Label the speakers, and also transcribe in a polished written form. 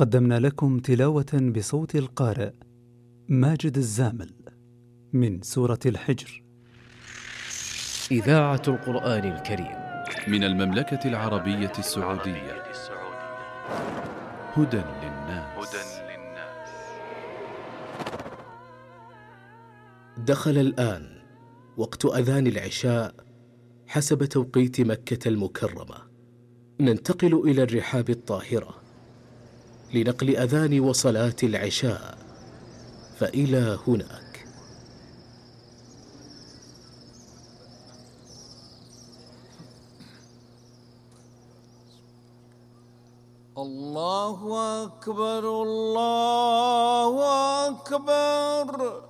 Speaker 1: قدمنا لكم تلاوة بصوت القارئ ماجد الزامل من سورة الحجر.
Speaker 2: إذاعة القرآن الكريم
Speaker 3: من المملكة العربية السعودية. هدى للناس.
Speaker 2: دخل الآن وقت أذان العشاء حسب توقيت مكة المكرمة. ننتقل إلى الرحاب الطاهرة لنقل أذان وصلاة العشاء، فإلى هناك.
Speaker 4: الله أكبر الله أكبر.